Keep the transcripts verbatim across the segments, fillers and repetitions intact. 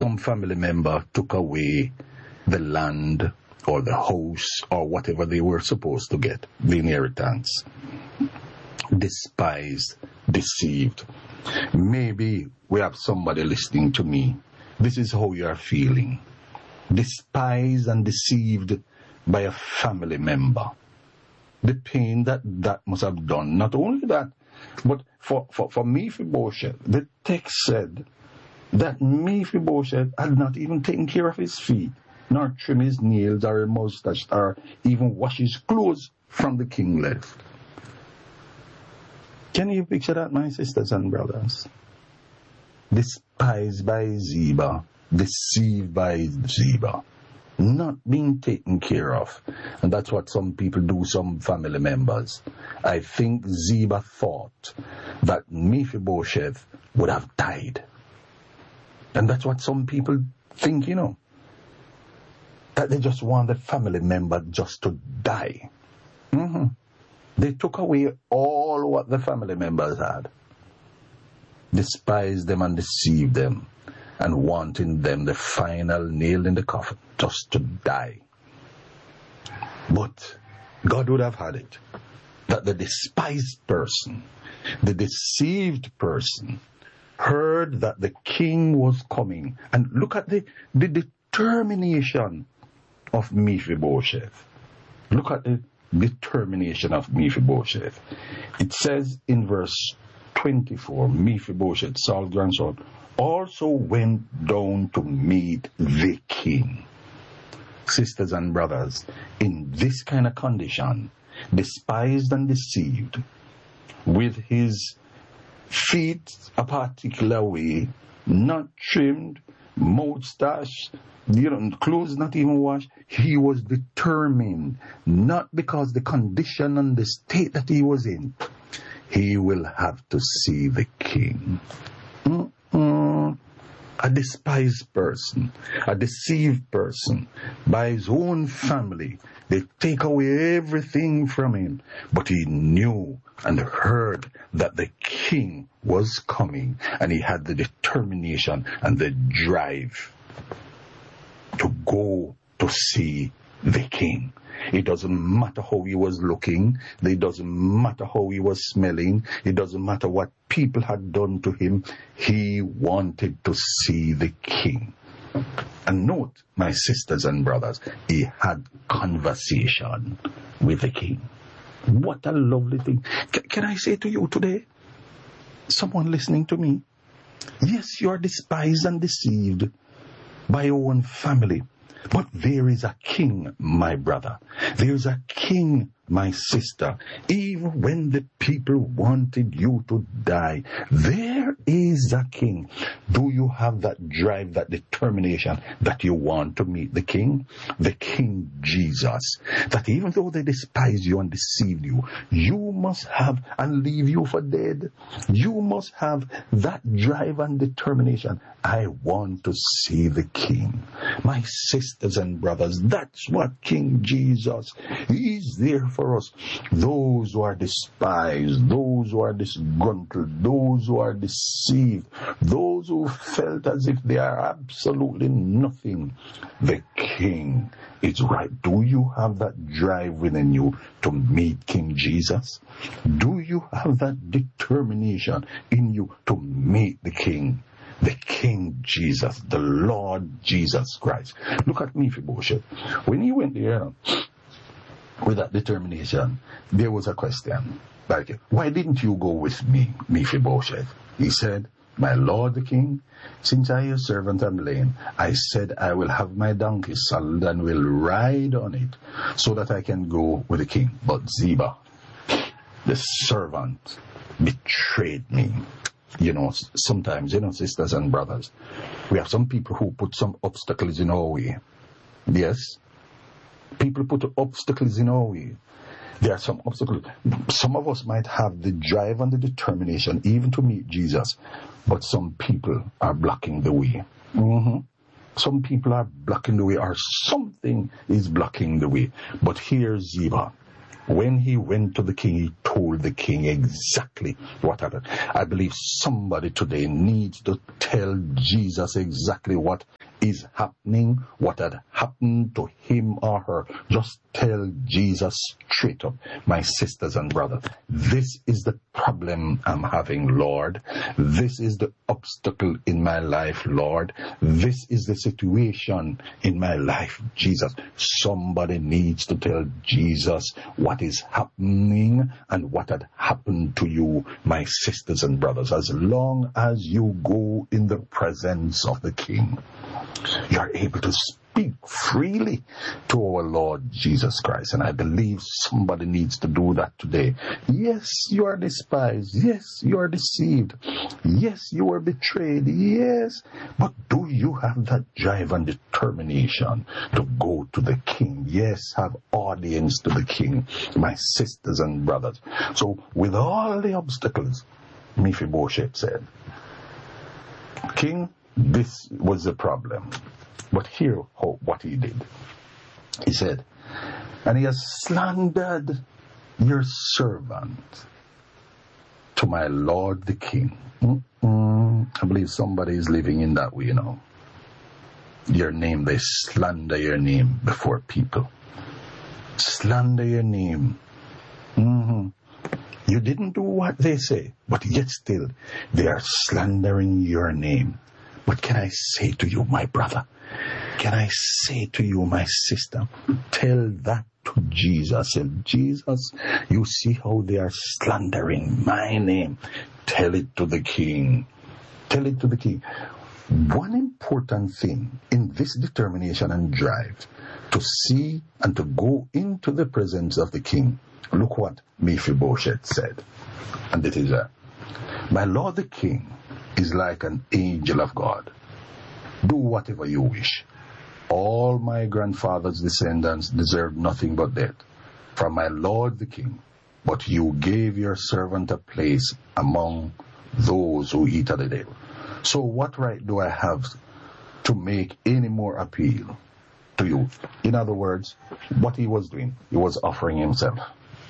some family member took away the land or the house or whatever they were supposed to get, the inheritance. Despised, deceived. Maybe we have somebody listening to me. This is how you are feeling. Despised and deceived by a family member. The pain that that must have done. Not only that, but for, for, for Mephibosheth, the text said that Mephibosheth had not even taken care of his feet, nor trim his nails or his mustache, or even wash his clothes from the king left. Can you picture that, my sisters and brothers? Despised by Ziba, deceived by Ziba, not being taken care of. And that's what some people do, some family members. I think Ziba thought that Mephibosheth would have died. And that's what some people think, you know. That they just want the family member just to die. Mm-hmm. They took away all what the family members had. Despised them and deceived them, and wanting them the final nail in the coffin, just to die. But God would have had it that the despised person, the deceived person, heard that the king was coming. And look at the, the determination of Mephibosheth. Look at the determination of Mephibosheth. It says in verse twenty-four, Mephibosheth, Saul's grandson, also went down to meet the king. Sisters and brothers, in this kind of condition, despised and deceived, with his feet a particular way, not trimmed, moustache, you know, clothes not even washed, he was determined, not because the condition and the state that he was in, he will have to see the king. Mm-mm. A despised person, a deceived person by his own family. They take away everything from him. But he knew and heard that the king was coming, and he had the determination and the drive to go to see the king. It doesn't matter how he was looking. It doesn't matter how he was smelling. It doesn't matter what people had done to him. He wanted to see the king. And note, my sisters and brothers, he had conversation with the king. What a lovely thing. C- can I say to you today, someone listening to me, yes, you are despised and deceived by your own family. But there is a king, my brother. There is a king, my sister. Even when the people wanted you to die, there is a king. Do you have that drive, that determination that you want to meet the king? The King Jesus. That even though they despise you and deceive you, you must have and leave you for dead. You must have that drive and determination. I want to see the king. My sisters and brothers, that's what King Jesus is there for us. Those who are despised, those who are disgruntled, those who are deceived, those who felt as if they are absolutely nothing. The king is right. Do you have that drive within you to meet King Jesus? Do you have that determination in you to meet the king? The King Jesus, the Lord Jesus Christ. Look at Mephibosheth. When he went there with that determination, there was a question. Like, why didn't you go with me, Mephibosheth? He said, my Lord the King, since I your servant am lame, I said I will have my donkey saddled and will ride on it, so that I can go with the king. But Ziba, the servant, betrayed me. You know, sometimes, you know, sisters and brothers, we have some people who put some obstacles in our way. Yes? People put obstacles in our way. There are some obstacles. Some of us might have the drive and the determination even to meet Jesus, but some people are blocking the way. Mm-hmm. Some people are blocking the way, or something is blocking the way. But here's Ziba. When he went to the king, he told the king exactly what happened. I believe somebody today needs to tell Jesus exactly what is happening, what had happened to him or her. Just tell Jesus straight up, my sisters and brothers, this is the problem I'm having, Lord. This is the obstacle in my life, Lord. This is the situation in my life, Jesus. Somebody needs to tell Jesus what is happening and what had happened to you, my sisters and brothers. As long as you go in the presence of the King, you are able to speak freely to our Lord Jesus Christ. And I believe somebody needs to do that today. Yes, you are despised. Yes, you are deceived. Yes, you are betrayed. Yes. But do you have that drive and determination to go to the King? Yes, have audience to the King, my sisters and brothers. So with all the obstacles, Mephibosheth said, King, this was the problem. But hear how, what he did. He said, and he has slandered your servant to my lord the king. Mm-mm. I believe somebody is living in that way, you know. Your name, they slander your name before people. Slander your name. Mm-hmm. You didn't do what they say, but yet still they are slandering your name. But can I say to you, my brother, can I say to you, my sister, tell that to Jesus. And Jesus, you see how they are slandering my name. Tell it to the King. Tell it to the King. One important thing in this determination and drive to see and to go into the presence of the King, look what Mephibosheth said. And it is that, my lord the King is like an angel of God. Do whatever you wish. All my grandfather's descendants deserve nothing but death from my lord the king. But you gave your servant a place among those who eat of the dead. So what right do I have to make any more appeal to you? In other words, what he was doing, he was offering himself.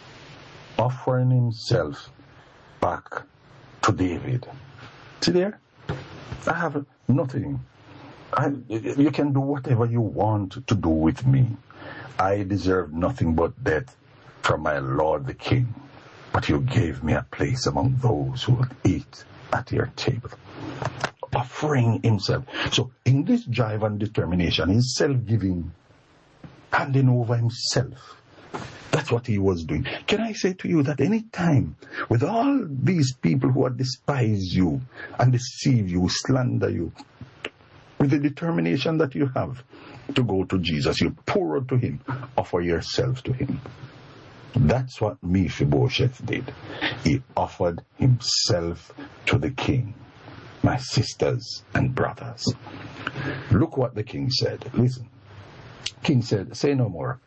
Offering himself back to David. See there? I have nothing. I, you can do whatever you want to do with me. I deserve nothing but death from my lord the king. But you gave me a place among those who would eat at your table. Offering himself. So in this drive and determination, he's self-giving, handing over himself. That's what he was doing. Can I say to you that any time, with all these people who despise you and deceive you, slander you, with the determination that you have to go to Jesus, you pour out to him, offer yourself to him. That's what Mephibosheth did. He offered himself to the king. My sisters and brothers, look what the king said. Listen. King said, say no more.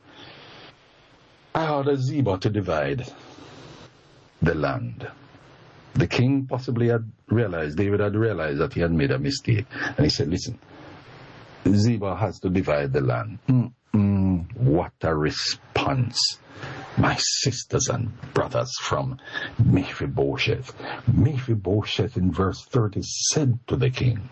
I ordered Ziba to divide the land. The king possibly had realized, David had realized that he had made a mistake. And he said, listen, Ziba has to divide the land. Mm-mm, what a response, my sisters and brothers, from Mephibosheth. Mephibosheth in verse thirty said to the king,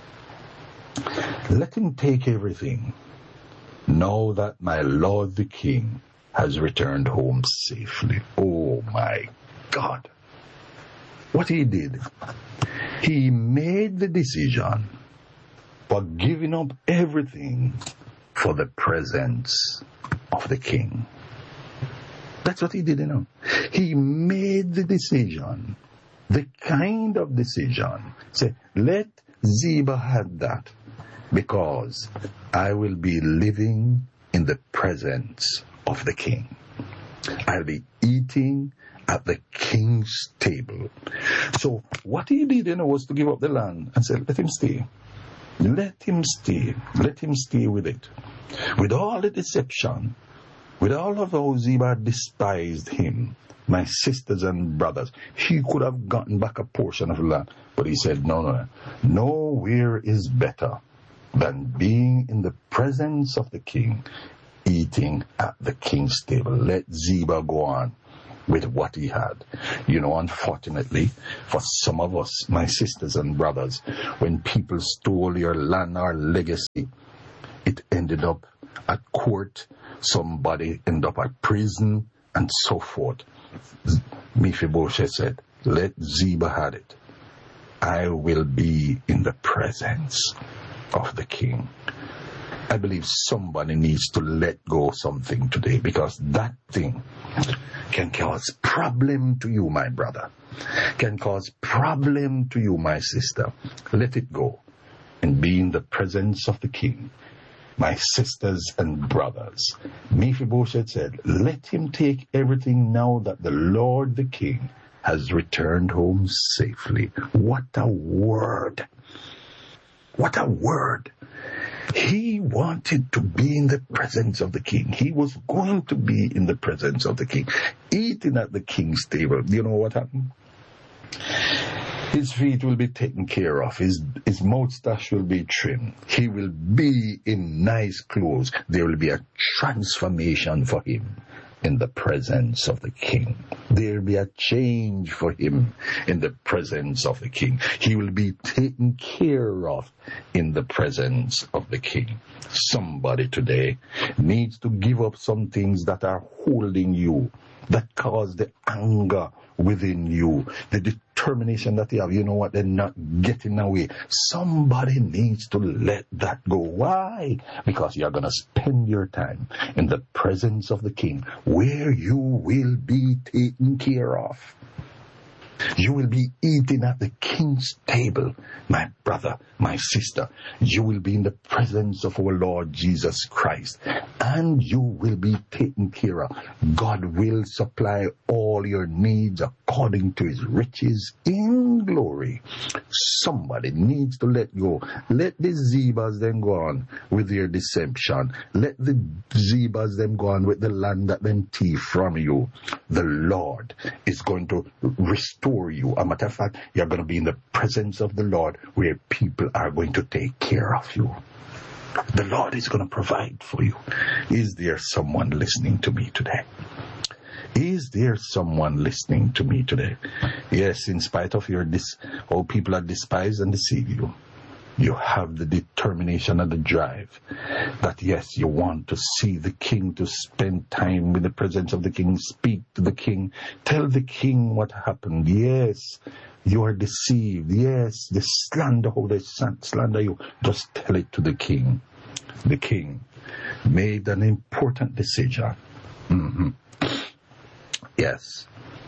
let him take everything, now that my lord the king has returned home safely. Oh my God. What he did, he made the decision for giving up everything for the presence of the king. That's what he did, you know. He made the decision, the kind of decision. Say, let Ziba have that, because I will be living in the presence of the king. I'll be eating at the king's table. So what he did, you know, was to give up the land and say, let him stay. Let him stay. Let him stay with it. With all the deception, with all of how Ziba despised him, my sisters and brothers, he could have gotten back a portion of the land. But he said, no, no, nowhere is better than being in the presence of the king, eating at the king's table. Let Ziba go on with what he had. You know, unfortunately, for some of us, my sisters and brothers, when people stole your land or legacy, it ended up at court, somebody ended up at prison, and so forth. Mephibosheth said, let Ziba have it. I will be in the presence of the king. I believe somebody needs to let go of something today, because that thing can cause problem to you, my brother. Can cause problem to you, my sister. Let it go and be in the presence of the king. My sisters and brothers, Mephibosheth said, let him take everything now that the Lord the king has returned home safely. What a word! What a word! He wanted to be in the presence of the king. He was going to be in the presence of the king, eating at the king's table. You know what happened? His feet will be taken care of. His, his moustache will be trimmed. He will be in nice clothes. There will be a transformation for him in the presence of the king. There will be a change for him in the presence of the king. He will be taken care of in the presence of the king. Somebody today needs to give up some things that are holding you, that cause the anger within you, the determination that you have. You know what? They're not getting away. Somebody needs to let that go. Why? Because you're going to spend your time in the presence of the king, where you will be taken care of. You will be eating at the king's table, my brother, my sister. You will be in the presence of our Lord Jesus Christ, and you will be taken care of. God will supply all your needs according to his riches in glory. Somebody needs to let go. Let the Zebas then go on with their deception. Let the Zebas then go on with the land that them thief from you. The Lord is going to restore you. As a matter of fact, you're going to be in the presence of the Lord, where people are going to take care of you. The Lord is going to provide for you. Is there someone listening to me today? Is there someone listening to me today? Yes, in spite of your dis, how people are despised and deceive you, you have the determination and the drive that, yes, you want to see the king, to spend time in the presence of the king, speak to the king, tell the king what happened. Yes, you are deceived. Yes, the slander, how they slander you, just tell it to the king. The king made an important decision. Mm-hmm. Yes.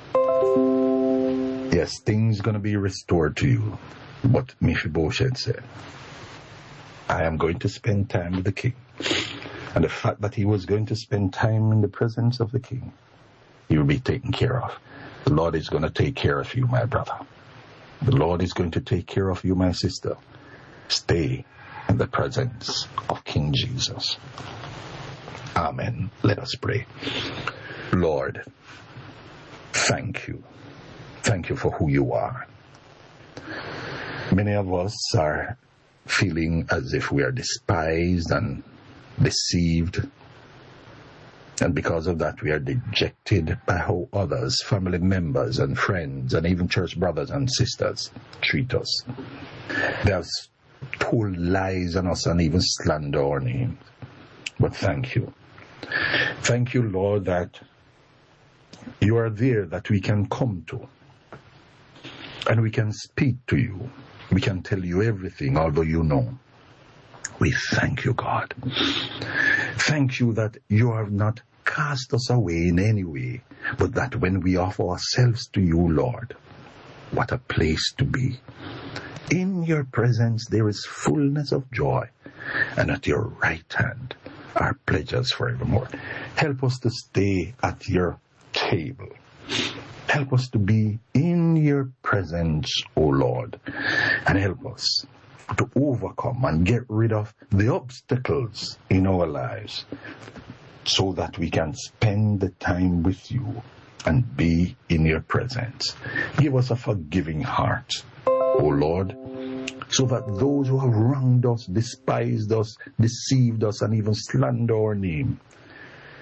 Yes, things going to be restored to you. But Mephibosheth said, I am going to spend time with the king. And the fact that he was going to spend time in the presence of the king, he will be taken care of. The Lord is going to take care of you, my brother. The Lord is going to take care of you, my sister. Stay in the presence of King Jesus. Amen. Let us pray. Lord, thank you. Thank you for who you are. Many of us are feeling as if we are despised and deceived. And because of that, we are dejected by how others, family members and friends, and even church brothers and sisters treat us. They have told lies on us and even slander our names. But thank you. Thank you, Lord, that you are there, that we can come to. And we can speak to you. We can tell you everything, although you know. We thank you, God. Thank you that you have not cast us away in any way, but that when we offer ourselves to you, Lord, what a place to be. In your presence there is fullness of joy, and at your right hand are pleasures forevermore. Help us to stay at your table. Help us to be in your presence, O Lord, and help us to overcome and get rid of the obstacles in our lives so that we can spend the time with you and be in your presence. Give us a forgiving heart, O Lord, so that those who have wronged us, despised us, deceived us, and even slandered our name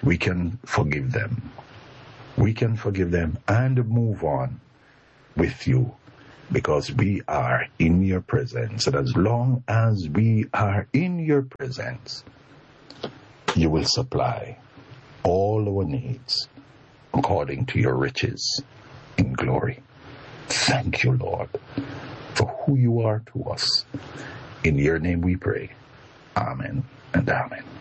we can forgive them. We can forgive them and move on with you, because we are in your presence. And as long as we are in your presence, you will supply all our needs according to your riches in glory. Thank you, Lord, for who you are to us. In your name we pray. Amen and amen.